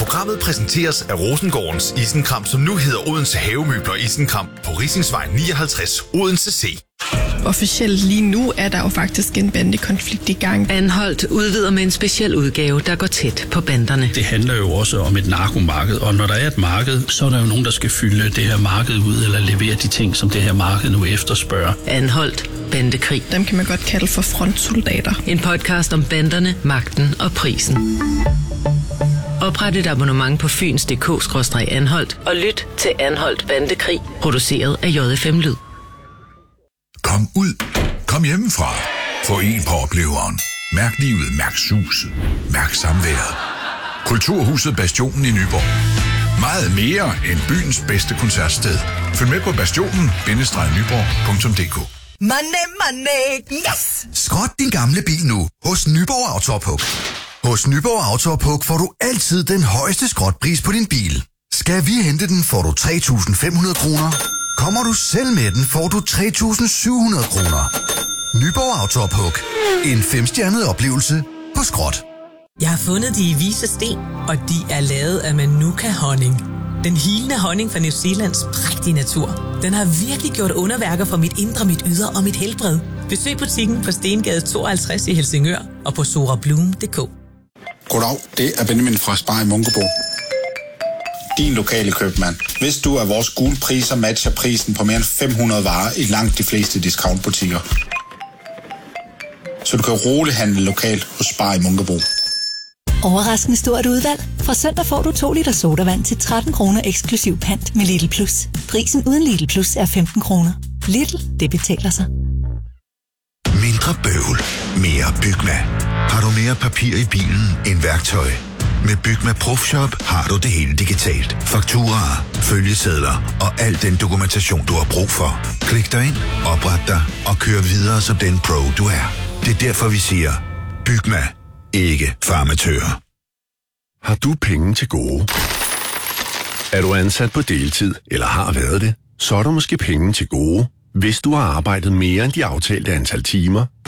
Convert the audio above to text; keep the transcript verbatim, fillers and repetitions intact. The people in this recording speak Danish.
Programmet præsenteres af Rosengårdens Isenkram, som nu hedder Odense Havemøbler Isenkram på Risingsvej nioghalvtreds, Odense C. Officielt lige nu er der jo faktisk en bandekonflikt i gang. Anholdt udvider med en speciel udgave, der går tæt på banderne. Det handler jo også om et narkomarked, og når der er et marked, så er der jo nogen, der skal fylde det her marked ud, eller levere de ting, som det her marked nu efterspørger. Anholdt bandekrig. Dem kan man godt kalde for frontsoldater. En podcast om banderne, magten og prisen. Opret et abonnement på fyns punktum d k skråstreg anholdt og lyt til Anholdt Bandekrig, produceret af J F M Lyd. Kom ud. Kom hjemmefra. Få en på opleveren. Mærk livet, mærk suset. Mærk samværet. Kulturhuset Bastionen i Nyborg. Meget mere end byens bedste koncertsted. Følg med på bastionen bindestreg nyborg punktum d k. Money, money, yes! Skrot din gamle bil nu hos Nyborg Autopuk. Hos Nyborg Autopuk får du altid den højeste skrotpris på din bil. Skal vi hente den, får du tre tusind fem hundrede kroner. Kommer du selv med den, får du tre tusind syv hundrede kroner. Nyborg Autopuk. En femstjernet oplevelse på skrot. Jeg har fundet de i Vise Sten, og de er lavet af Manuka-honning. Den hilende honning fra New Zealands prægtige natur. Den har virkelig gjort underværker for mit indre, mit ydre og mit helbred. Besøg butikken på Stengade tooghalvtreds i Helsingør og på sorablum punktum d k. Goddag, det er Benjamin fra Spar i Munkebo. Din lokale købmand. Hvis du er vores gule priser matcher prisen på mere end fem hundrede varer i langt de fleste discountbutikker. Så du kan roligt handle lokalt hos Spar i Munkebo. Overraskende stort udvalg. Fra søndag får du to liter sodavand til tretten kroner eksklusiv pant med Lidl Plus. Prisen uden Lidl Plus er femten kroner. Lidl, det betaler sig. Mindre bøvl. Mere Bygma. Har du mere papir i bilen end værktøj? Med Bygma Profshop har du det hele digitalt. Fakturaer, følgesedler og al den dokumentation, du har brug for. Klik dig ind, opret dig og kør videre som den pro, du er. Det er derfor, vi siger, Bygma, ikke farmatører. Har du penge til gode? Er du ansat på deltid eller har været det? Så er der måske penge til gode, hvis du har arbejdet mere end de aftalte antal timer